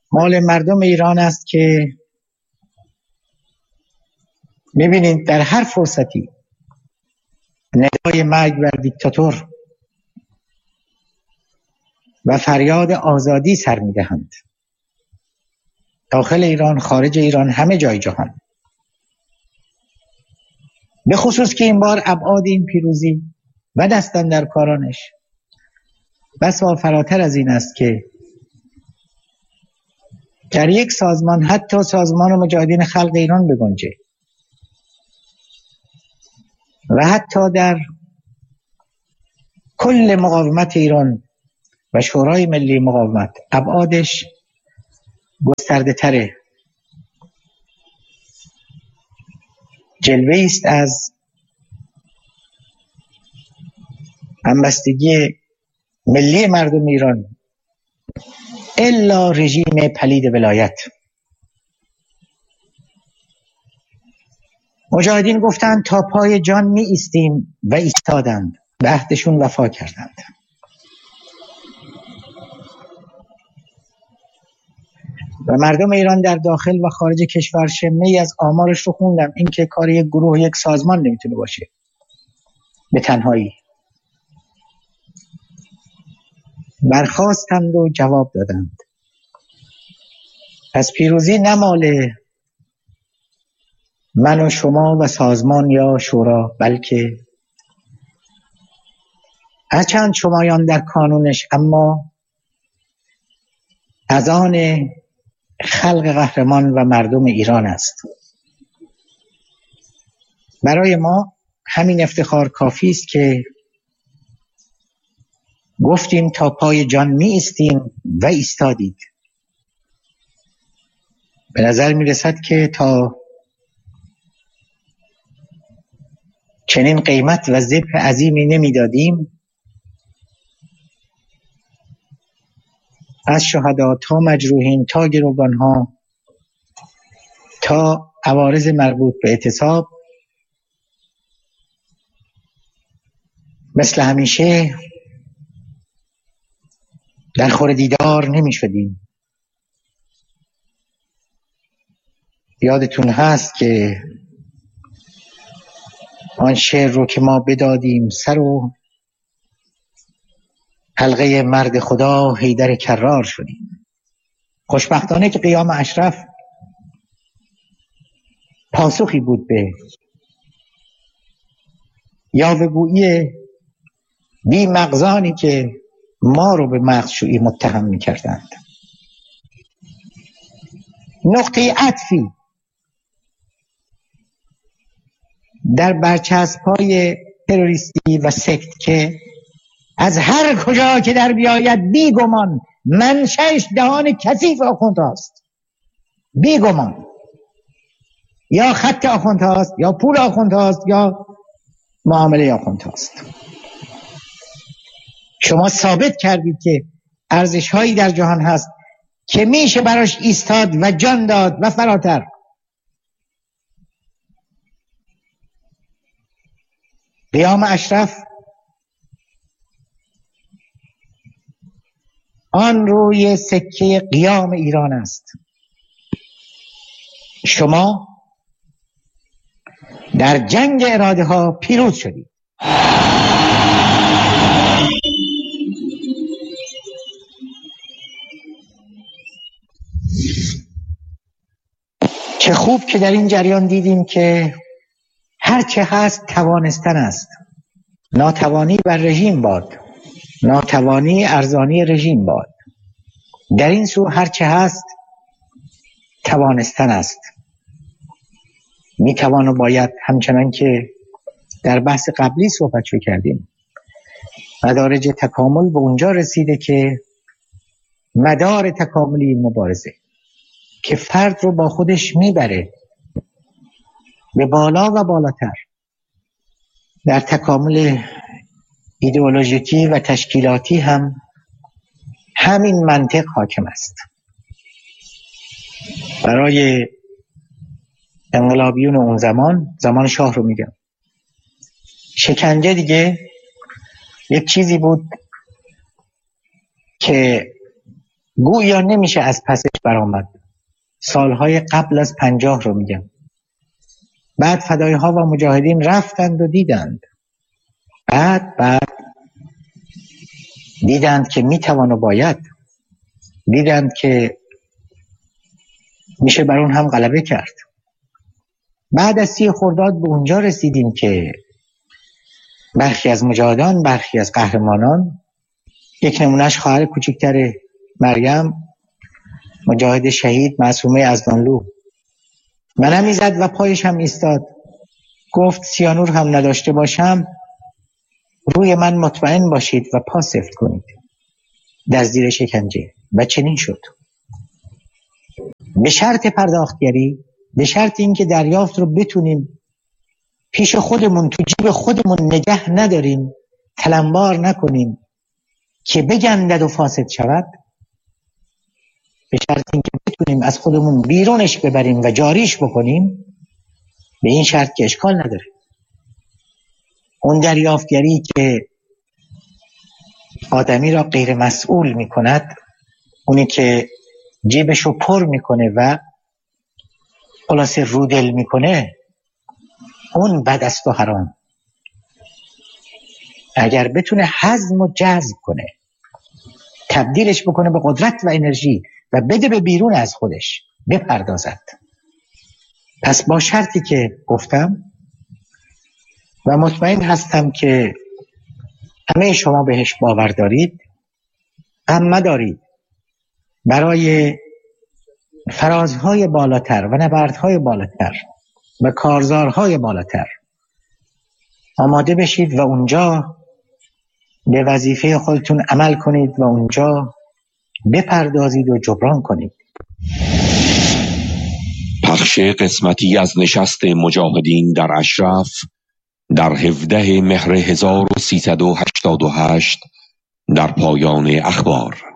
مال مردم ایران است که میبینید در هر فرصتی ندای مرگ بر دیکتاتور و فریاد آزادی سر میدهند. داخل ایران، خارج ایران، همه جای جهان. به خصوص که این بار ابعاد این پیروزی و دست اندرکارانش بسا فراتر از این است که در یک سازمان، حتی سازمان مجاهدین خلق ایران بگنجه و حتی در کل مقاومت ایران و شورای ملی مقاومت ابعادش گسترده تره. جلوه است از همبستگی ملی مردم ایران الا رژیم پلید ولایت. مجاهدین گفتند تا پای جان می ایستیم و ایستادند، به عهدشون وفا کردند. و مردم ایران در داخل و خارج کشور شمه‌ای از آمارش رو خوندم، این که کار یک گروه، یک سازمان نمیتونه باشه به تنهایی. برخاستند و جواب دادند. پس پیروزی نه مال من و شما و سازمان یا شورا، بلکه هرچند شمایان در کانونش، اما از آن خلق قهرمان و مردم ایران است. برای ما همین افتخار کافی است که گفتیم تا پای جان می ایستیم و ایستادید. به نظر می رسد که تا چنین قیمت و ذبح عظیمی نمی دادیم. از شهدا تا مجروحین تا گروگانها تا عوارض مربوط به اعتصاب، مثل همیشه در خور دیدار نمی شدیم. یادتون هست که آن شعر رو که ما بدادیم سر و حلقه مرد خدا حیدر کرار شدیم. خوشبختانه که قیام اشرف پاسخی بود به یاوه‌گویی بی مغزانی که ما رو به مغزشویی متهم می‌کردند. نقطه عطفی در برچسب‌های تروریستی و سکت که از هر کجا که در بیاید بیگمان منشأش دهان کثیف آخوندهاست. بیگمان یا خط آخوندهاست، یا پول آخوندهاست، یا معامله آخوندهاست. شما ثابت کردید که ارزش‌هایی در جهان هست که میشه براش ایستاد و جان داد و فراتر. قیام اشرف آن روی سکه قیام ایران است. شما در جنگ اراده ها پیروز شدید. چه خوب که در این جریان دیدیم که هرچه هست توانستن است. ناتوانی بر رژیم باد، ناتوانی ارزانی رژیم باد. در این سو هرچه هست توانستن است. میتوان و باید، همچنان که در بحث قبلی صحبت کردیم، مدارج تکامل به اونجا رسیده که مدار تکاملی این مبارزه که فرد رو با خودش میبره به بالا و بالاتر، در تکامل ایدئولوژیکی و تشکیلاتی هم همین منطق حاکم است. برای انقلابیون اون زمان شاه رو میگم، شکنجه دیگه یک چیزی بود که گویا نمیشه از پسش برآمد. سالهای قبل از 50 رو میگم. بعد فدایی‌ها و مجاهدین رفتند و دیدند. بعد دیدند که میتوان و باید، دیدند که میشه بر اون هم غلبه کرد. بعد از 30 خرداد به اونجا رسیدیم که برخی از مجاهدان، برخی از قهرمانان، یک نمونهش خواهر کوچکتر مریم، مجاهد شهید معصومه یزدانلو، منم میزد و پایش هم ایستاد. گفت سیانور هم نداشته باشم روی من مطمئن باشید و پا سفت کنید در زیر شکنجه. و چنین شد. به شرط پرداختگری، به شرط اینکه دریافت رو بتونیم پیش خودمون تو جیب خودمون نگه نداریم، تلمبار نکنیم که بگندد و فاسد شود، به شرط اینکه بتونیم از خودمون بیرونش ببریم و جاریش بکنیم، به این شرط که اشکال نداره. اون دریافتگری که آدمی را غیر مسئول می کند، اونی که جیبشو پر میکنه و خلاصه رودل میکنه، اون بد است و حرام. اگر بتونه هضم و جذب کنه، تبدیلش بکنه به قدرت و انرژی و بده به بیرون از خودش، بپردازد. پس با شرطی که گفتم و مطمئن هستم که همه شما بهش باور دارید، غم مدارید. برای فرازهای بالاتر و نبردهای بالاتر و کارزارهای بالاتر آماده بشید و اونجا به وظیفه خودتون عمل کنید و اونجا بپردازید و جبران کنید. پخش قسمتی از نشست مجاهدین در اشرف در 17 مهر 1388 در پایان اخبار.